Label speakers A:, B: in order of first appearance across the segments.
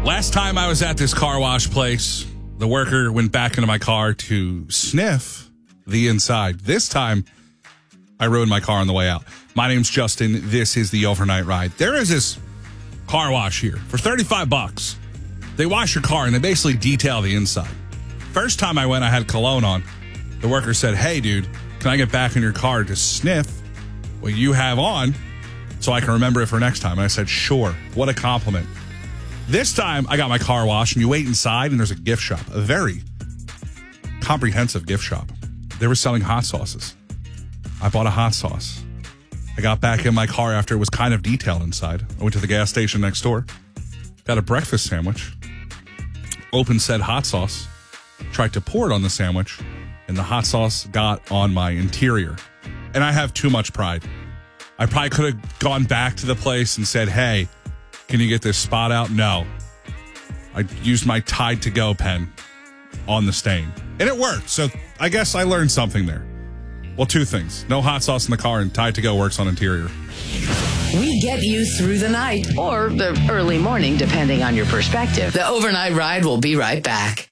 A: Last time I was at this car wash place, the worker went back into my car to sniff the inside. This time, I ruined my car on the way out. My name's Justin. This is the Overnight Ride. There is this car wash here for $35. They wash your car and they basically detail the inside. First time I went, I had cologne on. The worker said, "Hey, dude, can I get back in your car to sniff what you have on so I can remember it for next time?" And I said, "Sure." What a compliment. This time, I got my car washed, and you wait inside, and there's a gift shop, a very comprehensive gift shop. They were selling hot sauces. I bought a hot sauce. I got back in my car after it was kind of detailed inside. I went to the gas station next door, got a breakfast sandwich, opened said hot sauce, tried to pour it on the sandwich, and the hot sauce got on my interior. And I have too much pride. I probably could have gone back to the place and said, "Hey, can you get this spot out?" No. I used my Tide to Go pen on the stain. And it worked. So I guess I learned something there. Well, two things. No hot sauce in the car, and Tide to Go works on interior.
B: We get you through the night or the early morning, depending on your perspective. The Overnight Ride will be right back.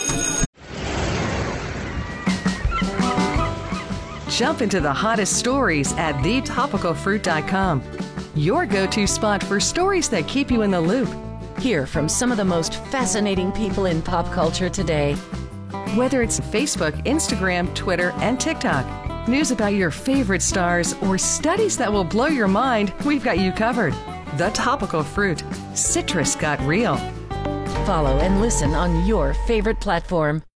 C: Jump into the hottest stories at thetopicalfruit.com. Your go-to spot for stories that keep you in the loop.
D: Hear from some of the most fascinating people in pop culture today.
C: Whether it's Facebook, Instagram, Twitter, and TikTok, news about your favorite stars, or studies that will blow your mind, we've got you covered. The Topical Fruit. Citrus got real.
D: Follow and listen on your favorite platform.